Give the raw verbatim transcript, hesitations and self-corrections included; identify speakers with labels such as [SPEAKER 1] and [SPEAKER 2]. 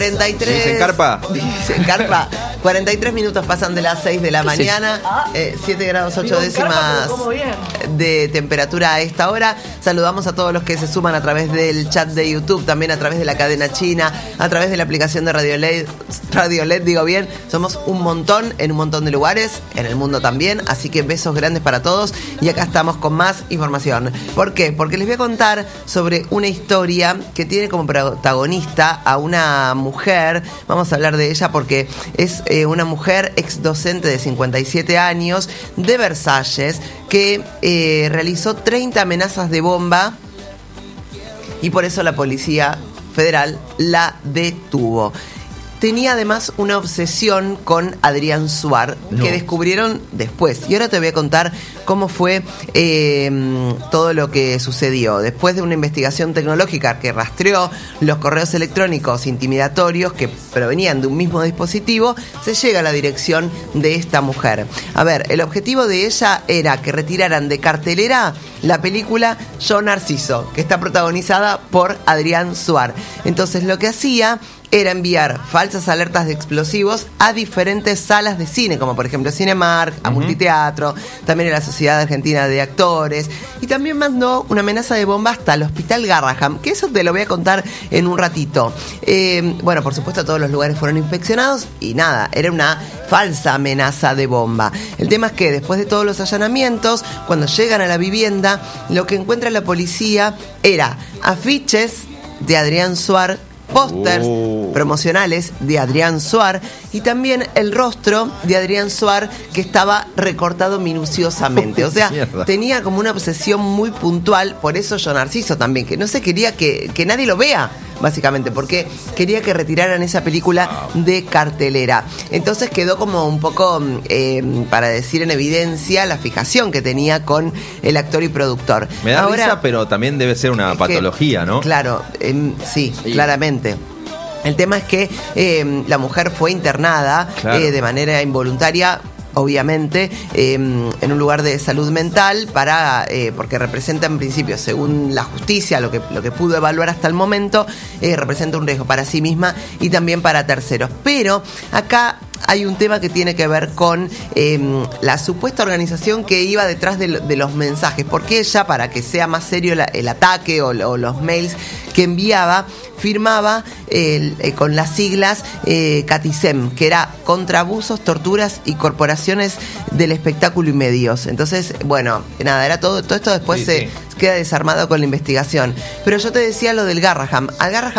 [SPEAKER 1] cuarenta y tres.
[SPEAKER 2] ¿Se encarpa?
[SPEAKER 1] Se encarpa. cuarenta y tres minutos pasan de las seis de la mañana. Eh, siete grados ocho décimas de temperatura a esta hora. Saludamos a todos los que se suman a través del chat de YouTube, también a través de la cadena china, a través de la aplicación de Radio L E D. Radio L E D, digo bien. Somos un montón en un montón de lugares, en el mundo también. Así que besos grandes para todos. Y acá estamos con más información. ¿Por qué? Porque les voy a contar sobre una historia que tiene como protagonista a una mujer. Mujer, vamos a hablar de ella porque es eh, una mujer ex docente de cincuenta y siete años de Versalles que eh, realizó treinta amenazas de bomba y por eso la Policía Federal la detuvo. Tenía además una obsesión con Adrián Suar, no. que descubrieron después. Y ahora te voy a contar cómo fue eh, todo lo que sucedió. Después de una investigación tecnológica que rastreó los correos electrónicos intimidatorios que provenían de un mismo dispositivo, se llega a la dirección de esta mujer. A ver, el objetivo de ella era que retiraran de cartelera la película Yo Narciso, que está protagonizada por Adrián Suar. Entonces lo que hacía era enviar falsas alertas de explosivos a diferentes salas de cine, como por ejemplo Cinemark, a uh-huh. Multiteatro, también a la Sociedad Argentina de Actores, y también mandó una amenaza de bomba hasta el Hospital Garrahan, que eso te lo voy a contar en un ratito. Eh, bueno, por supuesto todos los lugares fueron inspeccionados y nada, era una falsa amenaza de bomba. El tema es que después de todos los allanamientos, cuando llegan a la vivienda, lo que encuentra la policía era afiches de Adrián Suar, pósters oh. promocionales de Adrián Suar y también el rostro de Adrián Suar que estaba recortado minuciosamente. O sea, Mierda. tenía como una obsesión muy puntual, por eso Yo Narciso también, que no se quería que, que nadie lo vea, básicamente, porque quería que retiraran esa película wow. de cartelera. Entonces quedó como un poco, eh, para decir en evidencia, la fijación que tenía con el actor y productor.
[SPEAKER 2] Me da
[SPEAKER 1] Ahora,
[SPEAKER 2] risa, pero también debe ser una patología,
[SPEAKER 1] que,
[SPEAKER 2] ¿no?
[SPEAKER 1] Claro, eh, sí, sí, claramente. El tema es que eh, la mujer fue internada claro. eh, de manera involuntaria, obviamente, eh, en un lugar de salud mental para eh, porque representa en principio, según la justicia, lo que, lo que pudo evaluar hasta el momento, eh, representa un riesgo para sí misma y también para terceros. Pero acá hay un tema que tiene que ver con eh, la supuesta organización que iba detrás de, de los mensajes, porque ella, para que sea más serio la, el ataque o, o los mails que enviaba, firmaba eh, eh, con las siglas eh, CATISEM, que era contra abusos, torturas y corporaciones del espectáculo y medios. Entonces, bueno, nada, era todo, todo esto después sí, se sí. queda desarmado con la investigación. Pero yo te decía lo del Garrahan. Al Garrahan